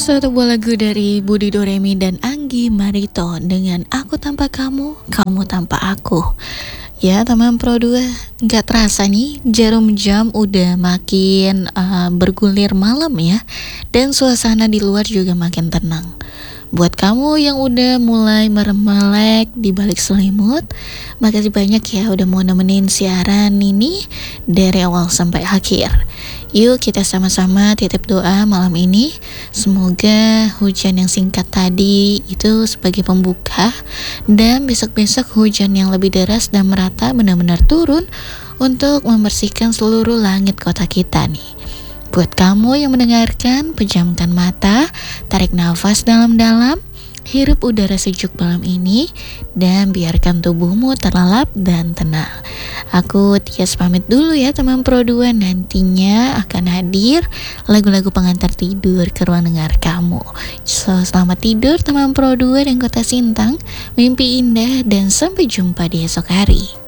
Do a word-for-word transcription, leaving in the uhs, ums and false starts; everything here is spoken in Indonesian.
Satu buah lagu dari Budi Doremi dan Anggi Marito dengan Aku Tanpa Kamu, Kamu Tanpa Aku. Ya teman Pro dua, gak terasa nih jarum jam udah makin uh, bergulir malam ya. Dan suasana di luar juga makin tenang. Buat kamu yang udah mulai merem melek di balik selimut, makasih banyak ya udah mau nemenin siaran ini dari awal sampai akhir. Yuk kita sama-sama titip doa malam ini. Semoga hujan yang singkat tadi itu sebagai pembuka, dan besok-besok hujan yang lebih deras dan merata benar-benar turun untuk membersihkan seluruh langit kota kita nih. Buat kamu yang mendengarkan, pejamkan mata, tarik nafas dalam-dalam, hirup udara sejuk malam ini, dan biarkan tubuhmu terlelap dan tenang. Aku Tias pamit dulu ya teman Pro dua, nantinya akan hadir lagu-lagu pengantar tidur ke ruang dengar kamu. So, selamat tidur teman Pro dua dan Kota Sintang, mimpi indah dan sampai jumpa di esok hari.